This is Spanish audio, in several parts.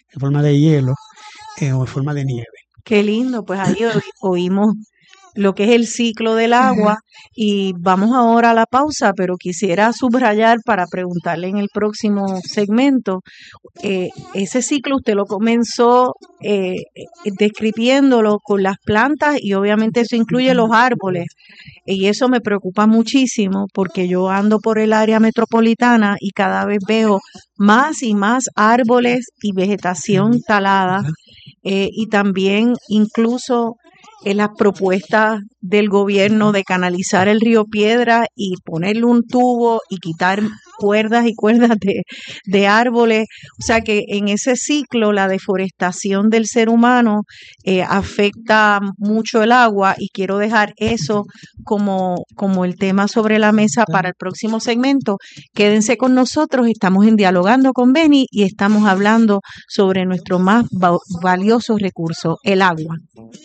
en forma de hielo o en forma de nieve. Qué lindo, pues ahí oímos lo que es el ciclo del agua y vamos ahora a la pausa, pero quisiera subrayar para preguntarle en el próximo segmento, ese ciclo usted lo comenzó describiéndolo con las plantas y obviamente eso incluye los árboles y eso me preocupa muchísimo porque yo ando por el área metropolitana y cada vez veo más y más árboles y vegetación talada y también incluso en las propuestas del gobierno de canalizar el río Piedra y ponerle un tubo y quitar cuerdas y cuerdas de árboles. O sea que en ese ciclo la deforestación del ser humano afecta mucho el agua y quiero dejar eso como el tema sobre la mesa para el próximo segmento. Quédense con nosotros, estamos en Dialogando con Beni y estamos hablando sobre nuestro más valioso recurso, el agua.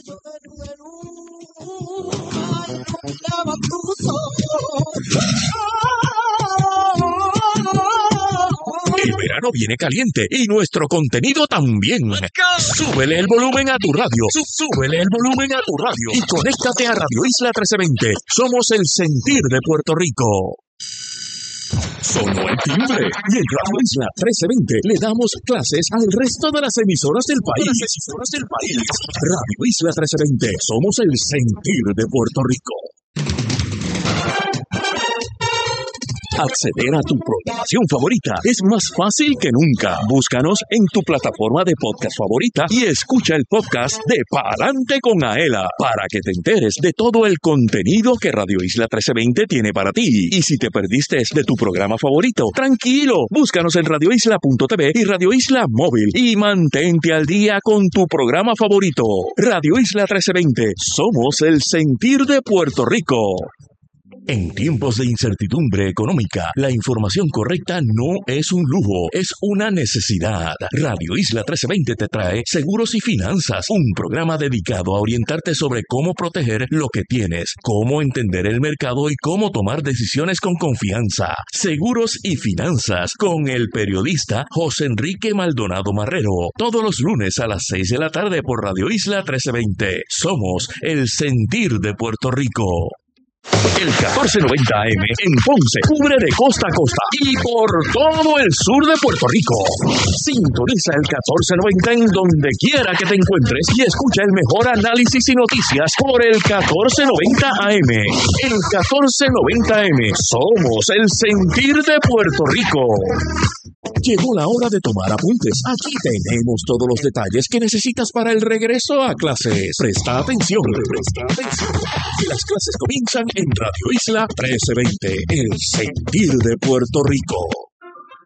El verano viene caliente y nuestro contenido también. Súbele el volumen a tu radio. Súbele el volumen a tu radio. Y conéctate a Radio Isla 1320. Somos el sentir de Puerto Rico. Sonó el timbre y en Radio Isla 1320 le damos clases al resto de las emisoras del país. Radio Isla 1320. Somos el sentir de Puerto Rico. Acceder a tu programación favorita es más fácil que nunca. Búscanos en tu plataforma de podcast favorita y escucha el podcast de Pa'lante con Aela para que te enteres de todo el contenido que Radio Isla 1320 tiene para ti. Y si te perdiste de tu programa favorito, tranquilo, búscanos en radioisla.tv y Radio Isla Móvil y mantente al día con tu programa favorito. Radio Isla 1320, somos el sentir de Puerto Rico. En tiempos de incertidumbre económica, la información correcta no es un lujo, es una necesidad. Radio Isla 1320 te trae Seguros y Finanzas, un programa dedicado a orientarte sobre cómo proteger lo que tienes, cómo entender el mercado y cómo tomar decisiones con confianza. Seguros y Finanzas, con el periodista José Enrique Maldonado Marrero, todos los lunes a las 6 de la tarde por Radio Isla 1320. Somos el sentir de Puerto Rico. El 1490 AM en Ponce cubre de costa a costa y por todo el sur de Puerto Rico. Sintoniza el 1490 en donde quiera que te encuentres y escucha el mejor análisis y noticias por el 1490 AM. El 1490 AM, somos el sentir de Puerto Rico. Llegó la hora de tomar apuntes. Aquí tenemos todos los detalles que necesitas para el regreso a clases. Presta atención. Que las clases comienzan en Radio Isla 1320, el sentir de Puerto Rico.